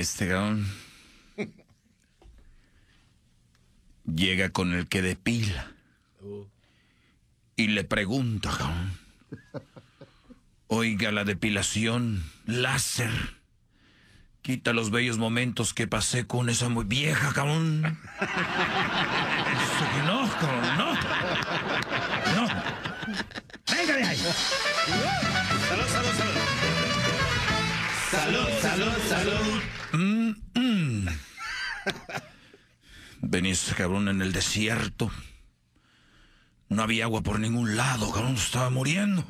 cabrón llega con el que depila y le pregunta, cabrón, oiga, la depilación láser quita los bellos momentos que pasé con esa muy vieja, cabrón. No, cabrón, no. No. Venga de ahí. Salud, salud, salud. Salud, salud, salud. Venís, cabrón, en el desierto. No había agua por ningún lado, cabrón. Estaba muriendo.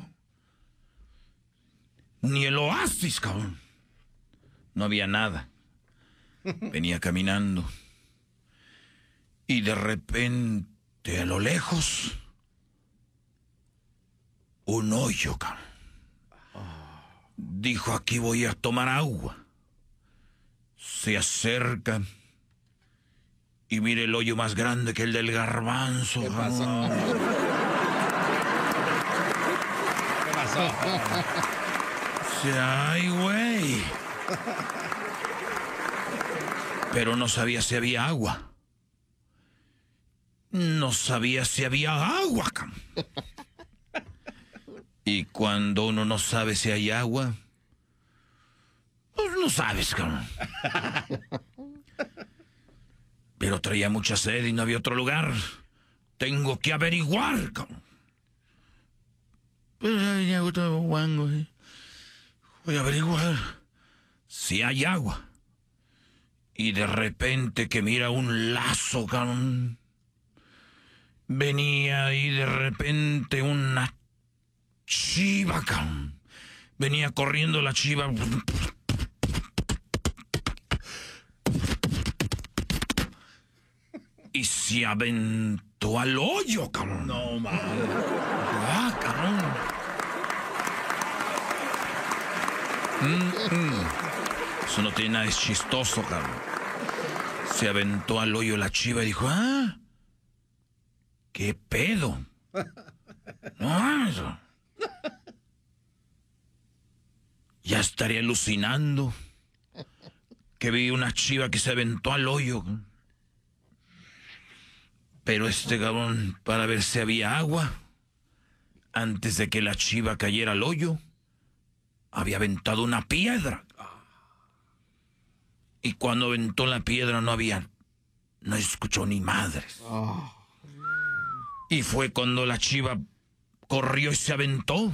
Ni el oasis, cabrón. No había nada. Venía caminando. Y de repente, a lo lejos, un hoyo, cabrón. Dijo, aquí voy a tomar agua. Se acerca y mire el hoyo más grande que el del garbanzo. ¿Qué pasó? ¿Qué pasó? Ay, güey. Pero no sabía si había agua. No sabía si había agua, cabrón. Y cuando uno no sabe si hay agua, pues no sabes, cabrón. Pero traía mucha sed y no había otro lugar. Tengo que averiguar, cabrón. Voy a averiguar si hay agua. Y de repente que mira un lazo, cabrón. Venía y de repente una chiva, cabrón. Venía corriendo la chiva. Y se aventó al hoyo, cabrón. No, man. Ah, cabrón. Eso no tiene nada de chistoso, cabrón. Se aventó al hoyo la chiva y dijo, ah, ¿qué pedo? No, eso. Ya estaría alucinando que vi una chiva que se aventó al hoyo. Pero este cabrón, para ver si había agua, antes de que la chiva cayera al hoyo, había aventado una piedra. Y cuando aventó la piedra no escuchó ni madres. Y fue cuando la chiva corrió y se aventó.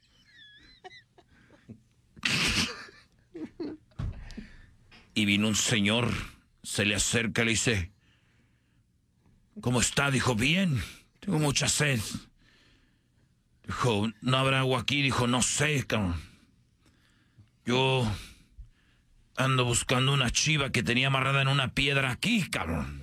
Y vino un señor, se le acerca y le dice, ¿cómo está? Dijo, bien, tengo mucha sed. Dijo, ¿no habrá agua aquí? Dijo, no sé, cabrón. Yo ando buscando una chiva que tenía amarrada en una piedra aquí, cabrón.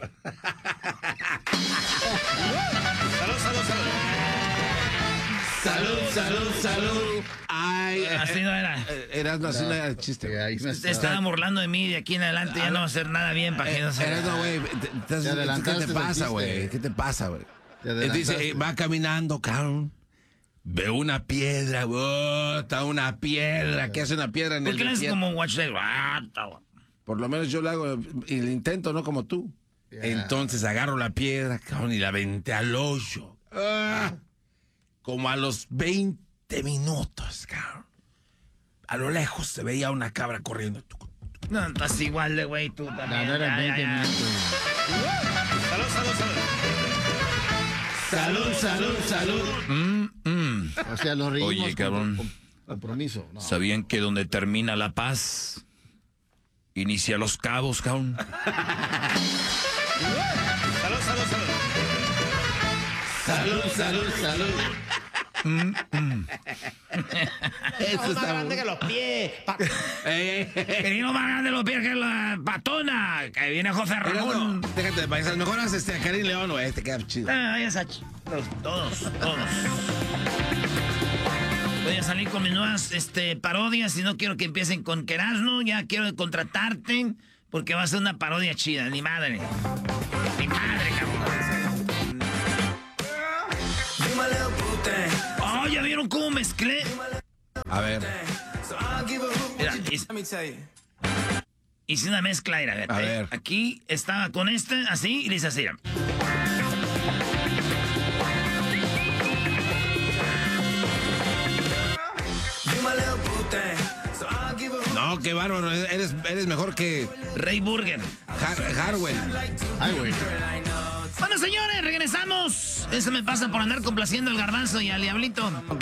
Salud, salud, salud. Salud, salud, salud. Ay, Así no era. Erasmo, así no era el chiste. Ahí Usted estaba burlando de mí, de aquí en adelante ya no va a hacer nada bien para que no se... Erasmo, güey, ¿qué adelantaste te del pasa, chiste. güey? ¿Qué te pasa, güey? Te adelantaste. Dice, va caminando, cabrón. Ve una piedra, está una piedra. ¿Qué hace una piedra en ¿Por el qué le haces desierto? como watch day? Por lo menos yo lo hago y lo intento, no como tú. Entonces agarro la piedra, cabrón, y la aventé al hoyo. Como a los 20 minutos, cabrón. A lo lejos se veía una cabra corriendo. No, estás igual de güey tú también. No eran Ya, 20 ya. minutos. Salud, salud, salud. Salud, salud, salud. O sea, los reímos Oye, cabrón. con compromiso. No. ¿Sabían que donde termina la paz, inicia los cabos, cabrón? Salud, salud, salud. Salud, salud, salud. Eso Más grande que los pies. Que no más grande los pies que la patona, que viene José Ramón. Déjate de paisas. Mejor haces a Karim León, güey. Te queda chido. Todos. Voy a salir con mis nuevas parodias y no quiero que empiecen con Erasmo, ya quiero contratarte porque va a ser una parodia chida, ni madre. Ni madre, cabrón. Oh, ¿ya vieron cómo mezclé? A ver. Mira, hice una mezcla, era, A ver. aquí estaba con este, así, y dice así. No, qué bárbaro. Eres mejor que Ray Burger. Harwell. Ay, güey. Bueno, señores, regresamos. Eso me pasa por andar complaciendo al Garbanzo y al Diablito.